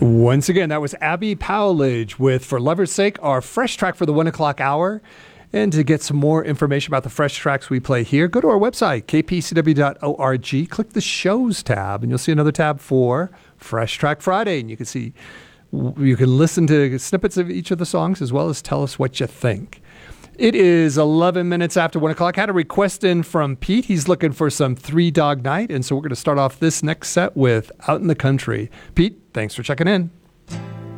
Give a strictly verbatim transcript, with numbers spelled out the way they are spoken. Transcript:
Once again, that was Abby Powledge with For Lover's Sake, our fresh track for the one o'clock hour. And to get some more information about the fresh tracks we play here, go to our website, k p c w dot org. Click the shows tab, and you'll see another tab for Fresh Track Friday. And you can see, you can listen to snippets of each of the songs as well as tell us what you think. It is eleven minutes after one o'clock. I had a request in from Pete. He's looking for some Three Dog Night. And so we're going to start off this next set with Out in the Country. Pete, thanks for checking in.